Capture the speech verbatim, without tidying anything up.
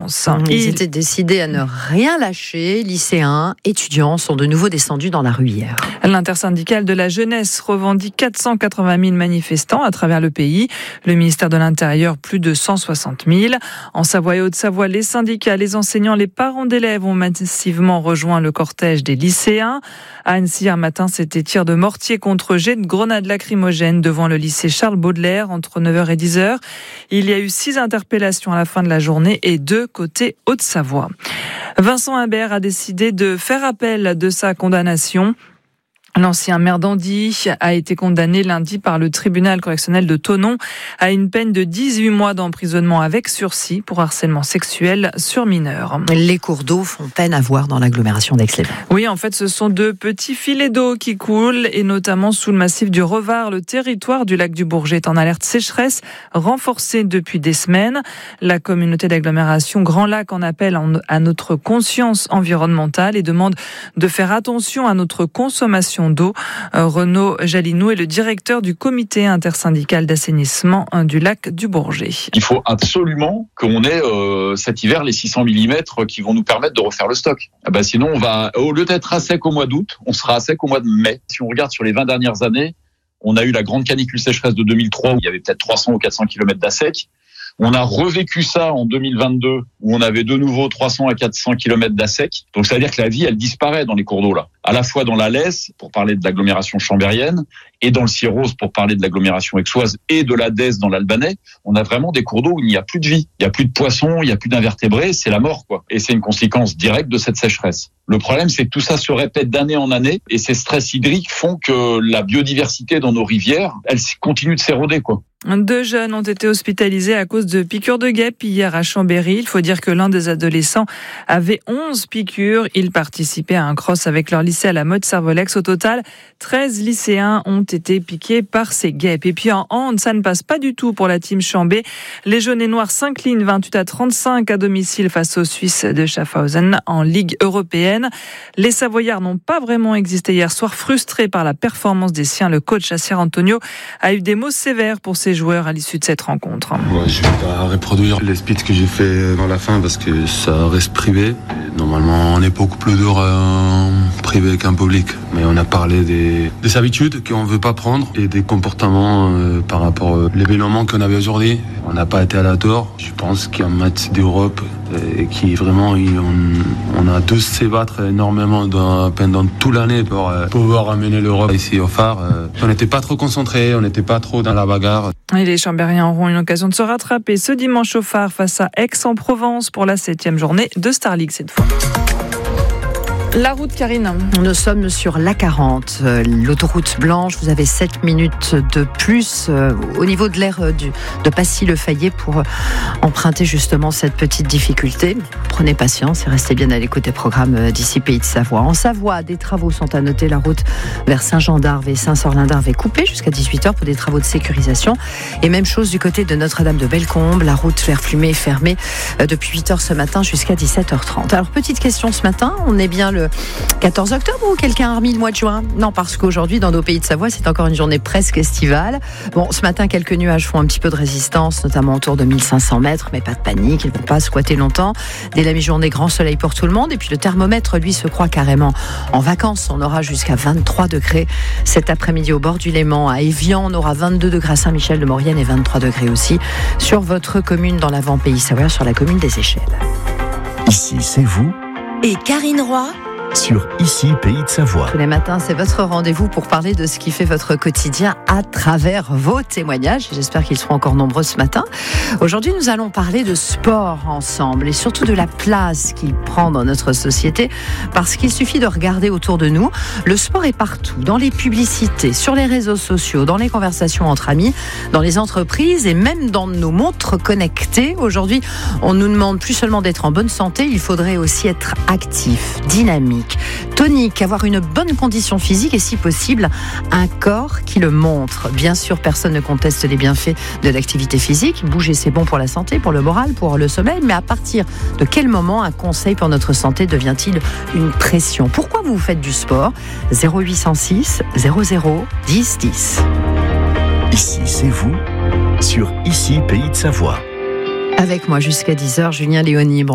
France. Ils Il... étaient décidés à ne rien lâcher. Lycéens, étudiants sont de nouveau descendus dans la rue hier. L'intersyndicale de la jeunesse revendique quatre cent quatre-vingt mille manifestants à travers le pays. Le ministère de l'Intérieur, plus de cent soixante mille. En Savoie et Haute-Savoie, les syndicats, les enseignants, les parents d'élèves ont massivement rejoint le cortège des lycéens. À Annecy, hier matin, c'était tir de mortier contre jet de grenades lacrymogènes devant le lycée Charles Baudelaire entre neuf heures et dix heures. Il y a eu six interpellations à la fin de la journée et deux côté Haute-Savoie. Vincent Imbert a décidé de faire appel de sa condamnation. L'ancien maire d'Andy a été condamné lundi par le tribunal correctionnel de Thonon à une peine de dix-huit mois d'emprisonnement avec sursis pour harcèlement sexuel sur mineurs. Les cours d'eau font peine à voir dans l'agglomération d'Aix-les-Bains. Oui, en fait, ce sont de petits filets d'eau qui coulent et notamment sous le massif du Revard. Le territoire du lac du Bourget est en alerte sécheresse renforcée depuis des semaines. La communauté d'agglomération Grand Lac en appelle à notre conscience environnementale et demande de faire attention à notre consommation d'eau. Renaud Jalinou est le directeur du comité intersyndical d'assainissement du lac du Bourget. Il faut absolument qu'on ait euh, cet hiver les six cents millimètres qui vont nous permettre de refaire le stock. Ah ben sinon, on va, au lieu d'être à sec au mois d'août, on sera à sec au mois de mai. Si on regarde sur les vingt dernières années, on a eu la grande canicule sécheresse de deux mille trois où il y avait peut-être trois cents ou quatre cents kilomètres d'assec. On a revécu ça en deux mille vingt-deux où on avait de nouveau trois cents à quatre cents kilomètres d'assec. Donc ça veut dire que la vie, elle disparaît dans les cours d'eau là. À la fois dans la Lesse, pour parler de l'agglomération chambérienne, et dans le Cirrose, pour parler de l'agglomération aixoise, et de la Dèze dans l'Albanais, on a vraiment des cours d'eau où il n'y a plus de vie. Il n'y a plus de poissons, il n'y a plus d'invertébrés, c'est la mort quoi. Et c'est une conséquence directe de cette sécheresse. Le problème, c'est que tout ça se répète d'année en année, et ces stress hydriques font que la biodiversité dans nos rivières, elle continue de s'éroder quoi. Deux jeunes ont été hospitalisés à cause de piqûres de guêpes hier à Chambéry. Il faut dire que l'un des adolescents avait onze piqûres. Ils participaient à un cross avec leur lycée à la Motte-Servolex. Au total, treize lycéens ont été piqués par ces guêpes. Et puis en hand, ça ne passe pas du tout pour la team Chambé. Les jaunes et noirs s'inclinent vingt-huit à trente-cinq à domicile face aux Suisses de Schaffhausen en Ligue européenne. Les Savoyards n'ont pas vraiment existé hier soir. Frustrés par la performance des siens, le coach Acer Antonio a eu des mots sévères pour ses joueurs à l'issue de cette rencontre. Ouais, je ne vais pas reproduire les speeches que j'ai fait dans la fin parce que ça reste privé. Normalement, on est beaucoup plus dur en privé qu'en public. Mais on a parlé des, des habitudes qu'on ne veut pas prendre et des comportements euh, par rapport à l'événement qu'on avait aujourd'hui. On n'a pas été à la tort. Je pense qu'il y a un match d'Europe et qui vraiment, on, on a dû se battre énormément dans, pendant toute l'année pour euh, pouvoir amener l'Europe ici au phare. Euh, on n'était pas trop concentrés, on n'était pas trop dans la bagarre. Et les Chambériens auront une occasion de se rattraper ce dimanche au phare face à Aix-en-Provence pour la septième journée de Star League cette fois. La route, Karine. Nous sommes sur l'A quarante, euh, l'autoroute blanche. Vous avez sept minutes de plus euh, au niveau de l'aire euh, du, de Passy-le-Fayet pour euh, emprunter justement cette petite difficulté. Prenez patience et restez bien à l'écoute des programmes euh, d'ici Pays de Savoie. En Savoie, des travaux sont à noter. La route vers Saint-Jean-d'Arve et Saint-Sorlin-d'Arve est coupée jusqu'à dix-huit heures pour des travaux de sécurisation. Et même chose du côté de Notre-Dame de Bellecombe. La route vers Flumet est fermée euh, depuis huit heures ce matin jusqu'à dix-sept heures trente. Alors, petite question ce matin, on est bien le quatorze octobre ou quelqu'un a remis le mois de juin? Non, parce qu'aujourd'hui, dans nos Pays de Savoie, c'est encore une journée presque estivale. Bon, ce matin, quelques nuages font un petit peu de résistance, notamment autour de mille cinq cents mètres, mais pas de panique, ils ne vont pas squatter longtemps. Dès la mi-journée, grand soleil pour tout le monde. Et puis le thermomètre, lui, se croit carrément en vacances. On aura jusqu'à vingt-trois degrés cet après-midi au bord du Léman. À Évian, on aura vingt-deux degrés à Saint-Michel-de-Maurienne et vingt-trois degrés aussi sur votre commune dans l'avant Pays Savoie, sur la commune des Échelles. Ici, c'est vous. Et Karine Roy sur Ici, Pays de Savoie. Tous les matins, c'est votre rendez-vous pour parler de ce qui fait votre quotidien à travers vos témoignages. J'espère qu'ils seront encore nombreux ce matin. Aujourd'hui, nous allons parler de sport ensemble et surtout de la place qu'il prend dans notre société, parce qu'il suffit de regarder autour de nous. Le sport est partout, dans les publicités, sur les réseaux sociaux, dans les conversations entre amis, dans les entreprises et même dans nos montres connectées. Aujourd'hui, on nous demande plus seulement d'être en bonne santé, il faudrait aussi être actif, dynamique, tonique, avoir une bonne condition physique et si possible un corps qui le montre. Bien sûr, personne ne conteste les bienfaits de l'activité physique. Bouger, c'est bon pour la santé, pour le moral, pour le sommeil, mais à partir de quel moment un conseil pour notre santé devient-il une pression? Pourquoi vous faites du sport? zéro huit cent six zéro zéro dix dix. Ici, c'est vous sur Ici, Pays de Savoie. Avec moi jusqu'à dix heures, Julien Léoni.